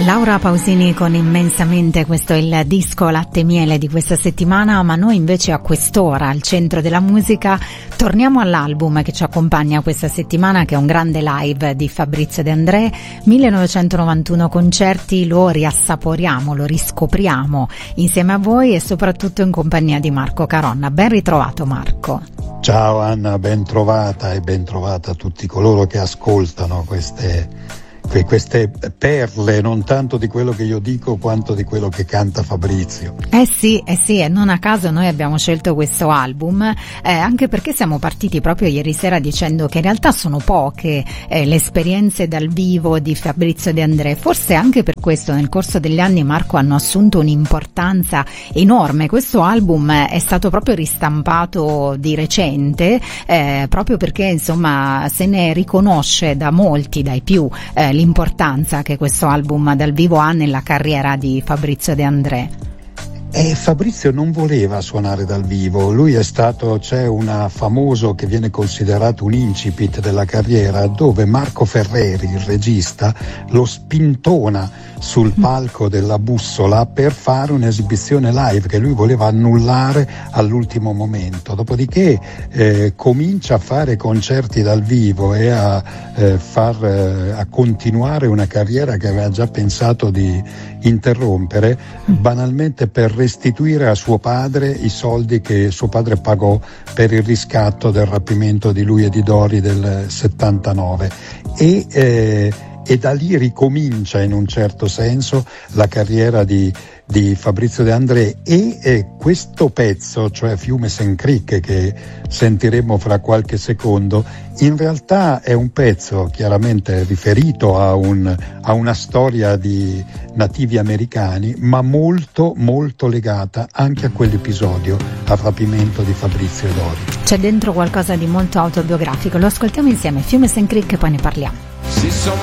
Laura Pausini con Immensamente, questo è il disco Latte e Miele di questa settimana, ma noi invece a quest'ora, al centro della musica, torniamo all'album che ci accompagna questa settimana, che è un grande live di Fabrizio De André, 1991 concerti, lo riassaporiamo, lo riscopriamo insieme a voi e soprattutto in compagnia di Marco Caronna. Ben ritrovato Marco. Ciao Anna, ben trovata e ben trovata a tutti coloro che ascoltano queste perle, non tanto di quello che io dico quanto di quello che canta Fabrizio. Sì, e non a caso noi abbiamo scelto questo album, anche perché siamo partiti proprio ieri sera dicendo che in realtà sono poche le esperienze dal vivo di Fabrizio De André, forse anche per questo nel corso degli anni, Marco, hanno assunto un'importanza enorme. Questo album è stato proprio ristampato di recente, proprio perché insomma se ne riconosce da molti, dai più, l'importanza che questo album dal vivo ha nella carriera di Fabrizio De André. Fabrizio non voleva suonare dal vivo, lui c'è un famoso che viene considerato un incipit della carriera, dove Marco Ferreri, il regista, lo spintona sul palco della Bussola per fare un'esibizione live che lui voleva annullare all'ultimo momento. Dopodiché comincia a fare concerti dal vivo e a continuare una carriera che aveva già pensato di interrompere, banalmente per restituire a suo padre i soldi che suo padre pagò per il riscatto del rapimento di lui e di Dori del 79, e da lì ricomincia in un certo senso la carriera di Fabrizio De André, e questo pezzo, cioè Fiume Sen Creek, che sentiremo fra qualche secondo, in realtà è un pezzo chiaramente riferito a una storia di nativi americani, ma molto molto legata anche a quell'episodio, al rapimento di Fabrizio e Dori. C'è dentro qualcosa di molto autobiografico, lo ascoltiamo insieme, Fiume Sen Creek, e poi ne parliamo.